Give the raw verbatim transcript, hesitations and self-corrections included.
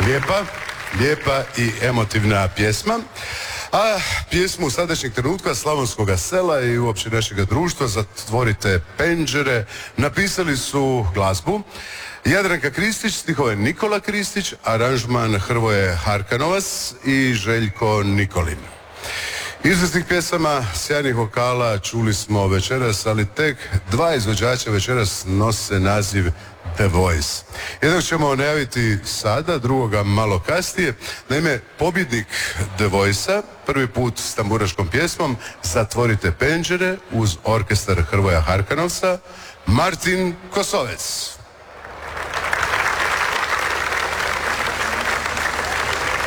Lijepa, lijepa i emotivna pjesma. A pjesmu sadašnjeg trenutka slavonskog sela i uopće našega društva Zatvorite penđere napisali su glazbu Jadranka Kristić, stihove Nikola Kristić, aranžman Hrvoje Harkanovac i Željko Nikolin. Izvrsnih pjesama, sjajnih vokala čuli smo večeras, ali tek dva izvođača večeras nose naziv The Voice. Jednog ćemo najaviti sada, drugoga malo kasnije. Naime, pobjednik The Voice-a prvi put s tamburaškom pjesmom Zatvorite penđere uz orkestar Hrvoja Harkanovca, Martin Kosovec.